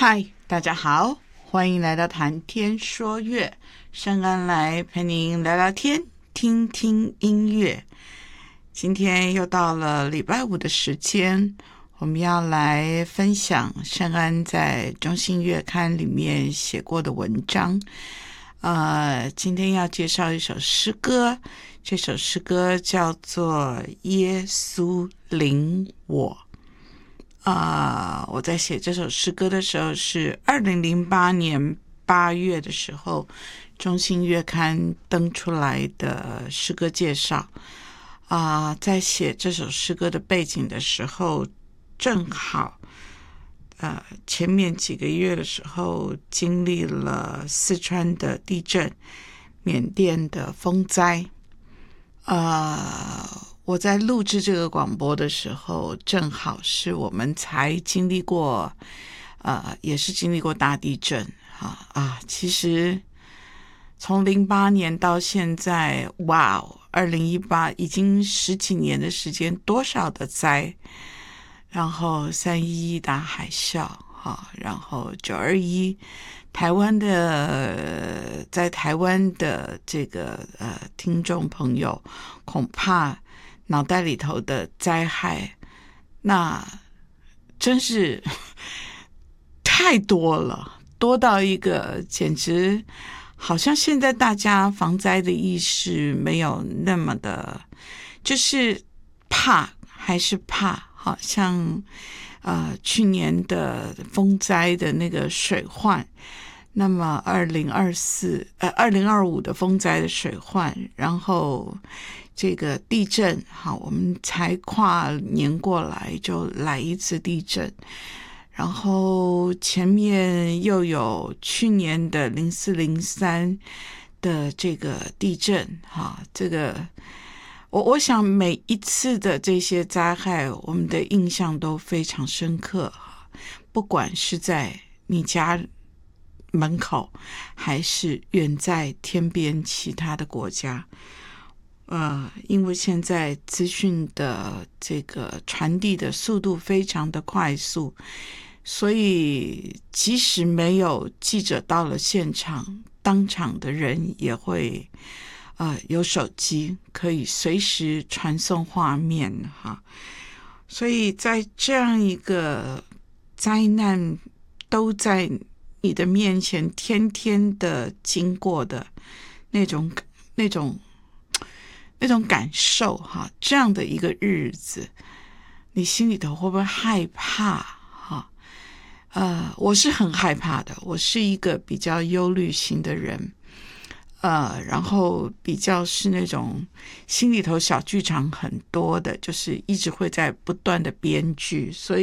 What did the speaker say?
嗨，大家好，欢迎来到谈天说乐，圣安来陪您聊聊天，听听音乐。今天又到了礼拜五的时间，我们要来分享圣安在中信月刊里面写过的文章。今天要介绍一首诗歌，这首诗歌叫做《耶稣领我》。我在写这首诗歌的时候是2008年8月的时候，中信月刊登出来的诗歌介绍。在写这首诗歌的背景的时候，正好前面几个月的时候经历了四川的地震、缅甸的风灾。我在录制这个广播的时候，正好是我们才经历过也是经历过大地震。其实从08年到现在，2018已经十几年的时间，多少的灾，然后311大海啸，然后921台湾的，在台湾的这个听众朋友恐怕脑袋里头的灾害那真是太多了，多到一个简直好像现在大家防灾的意识没有那么的，就是怕还是怕，好像去年的风灾的那个水患，那么2025的风灾的水患，然后这个地震，我们才跨年过来就来一次地震，然后前面又有去年的04、03的这个地震，这个我想每一次的这些灾害，我们的印象都非常深刻，不管是在你家门口，还是远在天边其他的国家。因为现在资讯的这个传递的速度非常的快速，所以即使没有记者到了现场，当场的人也会有手机可以随时传送画面所以在这样一个灾难都在你的面前天天的经过的那种感受这样的一个日子，你心里头会不会害怕我是很害怕的，我是一个比较忧虑型的人，然后比较是那种心里头小剧场很多的，就是一直会在不断的编剧，所以